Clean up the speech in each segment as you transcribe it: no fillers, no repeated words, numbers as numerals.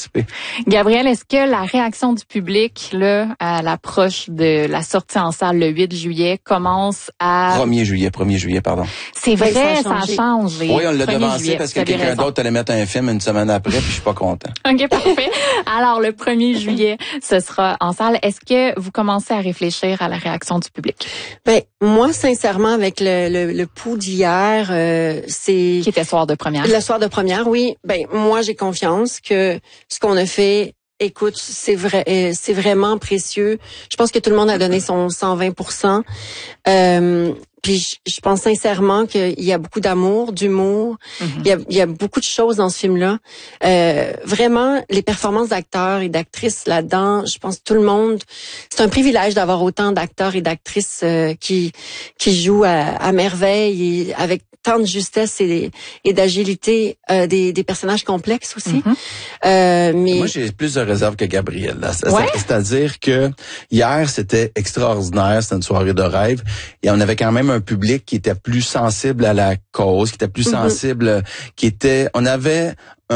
participer. Gabriel, est-ce que la réaction du public là à l'approche de la sortie en salle le 8 juillet commence à 1er juillet, pardon. C'est vrai, ça change. Oui, on l'a devancé parce que quelqu'un d'autre allait mettre un film une semaine après, puis je suis pas content. OK, parfait. Alors, le 1er juillet, ce sera en salle. Est-ce que vous commencez à réfléchir à la réaction du public? Ben, moi, sincèrement, avec le pouls d'hier, c'est... Qui était soir de première. Le soir de première, oui. Ben, moi, j'ai confiance que ce qu'on a fait, écoute, c'est vraiment précieux. Je pense que tout le monde a donné son 120%. Puis je pense sincèrement qu'il y a beaucoup d'amour, d'humour. Il y a beaucoup de choses dans ce film-là. Vraiment, les performances d'acteurs et d'actrices là-dedans, je pense que tout le monde... C'est un privilège d'avoir autant d'acteurs et d'actrices qui jouent à merveille et avec tant de justesse et d'agilité, des personnages complexes aussi. Mais moi, j'ai plus de réserve que Gabriel. C'est-à-dire que hier, c'était extraordinaire, c'était une soirée de rêve. Et on avait quand même un public qui était plus sensible à la cause, qui était plus sensible, on avait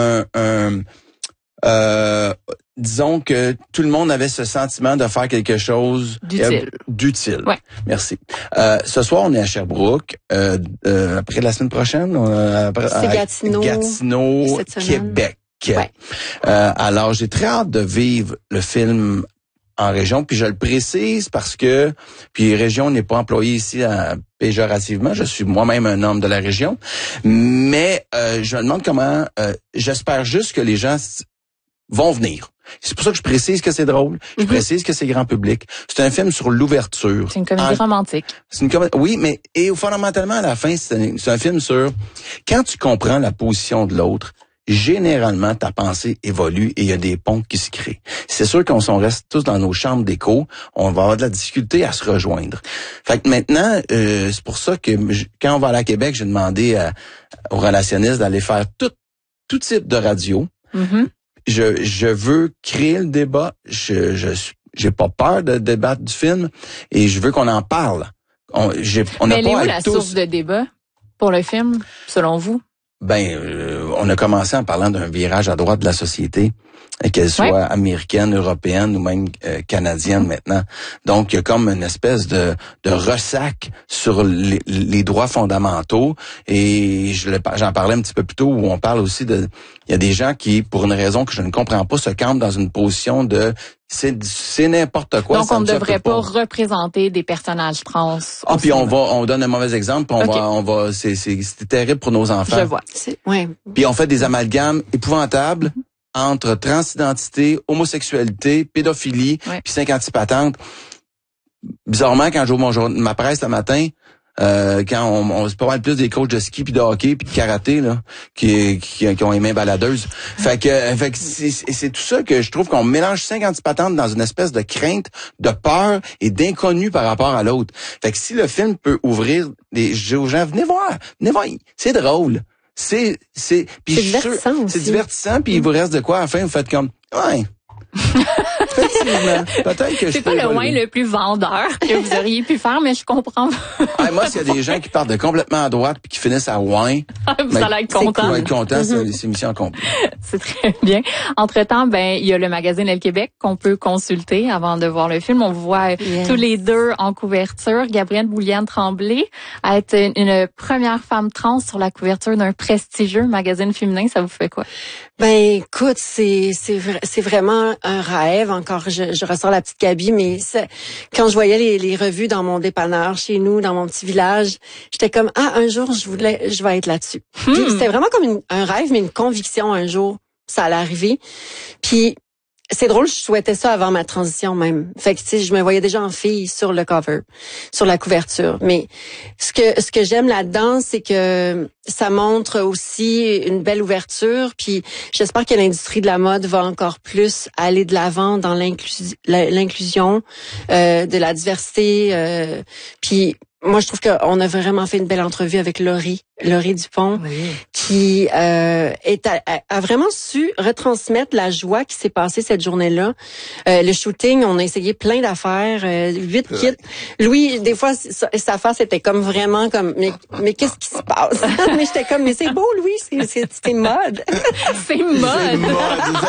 disons que tout le monde avait ce sentiment de faire quelque chose d'utile. Ouais. Merci. Ce soir, on est à Sherbrooke. Après la semaine prochaine, c'est Gatineau, Québec. Ouais. Alors, j'ai très hâte de vivre le film en région, puis je le précise parce que puis région n'est pas employée ici péjorativement, je suis moi-même un homme de la région, mais je me demande comment j'espère juste que les gens vont venir. C'est pour ça que je précise que c'est drôle, je précise que c'est grand public. C'est un film sur l'ouverture. C'est une comédie romantique. C'est une comédie, oui, mais fondamentalement à la fin, c'est un film sur quand tu comprends la position de l'autre. Généralement, ta pensée évolue et il y a des ponts qui se créent. C'est sûr qu'on reste tous dans nos chambres d'écho, on va avoir de la difficulté à se rejoindre. Fait que maintenant, c'est pour ça que quand on va aller à Québec, j'ai demandé aux relationnistes d'aller faire tout type de radio. Je veux créer le débat. J'ai pas peur de débattre du film et je veux qu'on en parle. Mais elle est où la source de débat pour le film, selon vous? On a commencé en parlant d'un virage à droite de la société, qu'elle soit américaine, européenne ou même canadienne maintenant. Donc, il y a comme une espèce de ressac sur les droits fondamentaux. Et j'en parlais un petit peu plus tôt où on parle aussi il y a des gens qui, pour une raison que je ne comprends pas, se campent dans une position de c'est n'importe quoi. Donc, on ne devrait pas représenter des personnages trans. Ah, puis on donne un mauvais exemple, puis c'est terrible pour nos enfants. Je vois. Puis on fait des amalgames épouvantables entre transidentité, homosexualité, pédophilie, puis 50 patentes. Bizarrement, quand j'ouvre ma presse le matin, quand on c'est pas mal plus des coachs de ski puis de hockey puis de karaté là qui ont les mains baladeuses. Fait que c'est tout ça que je trouve qu'on mélange 50 patentes dans une espèce de crainte, de peur et d'inconnu par rapport à l'autre. Fait que si le film peut ouvrir aux gens, venez voir, c'est drôle. C'est divertissant aussi. C'est divertissant puis il vous reste de quoi à la fin vous faites comme effectivement. Peut-être que c'est pas le moins le plus vendeur que vous auriez pu faire, mais je comprends. Moi, s'il y a des gens qui partent de complètement à droite puis qui finissent à ouin, vous allez être content. Vous allez être content, c'est mission complète. C'est très bien. Entre-temps, il y a le magazine Elle Québec qu'on peut consulter avant de voir le film. On vous voit tous les deux en couverture. Gabrielle Bouliane-Tremblay a été une première femme trans sur la couverture d'un prestigieux magazine féminin. Ça vous fait quoi? Écoute, c'est vraiment un rêve. Encore, je ressors la petite Gabi, mais quand je voyais les revues dans mon dépanneur chez nous, dans mon petit village, j'étais comme un jour je vais être là-dessus. C'était vraiment comme un rêve, mais une conviction un jour ça allait arriver. Puis c'est drôle, je souhaitais ça avant ma transition même. Fait que je me voyais déjà en fille sur le cover, sur la couverture. Mais ce que j'aime là-dedans, c'est que ça montre aussi une belle ouverture. Puis j'espère que l'industrie de la mode va encore plus aller de l'avant dans l'inclusion, de la diversité. Puis moi, je trouve qu'on a vraiment fait une belle entrevue avec Laurie Dupont, qui a vraiment su retransmettre la joie qui s'est passée cette journée-là. Le shooting, on a essayé plein d'affaires, 8 kits. Louis, des fois, sa face était comme vraiment comme, mais qu'est-ce qui se passe? Mais j'étais comme, mais c'est beau, Louis, c'est mode. C'est mode.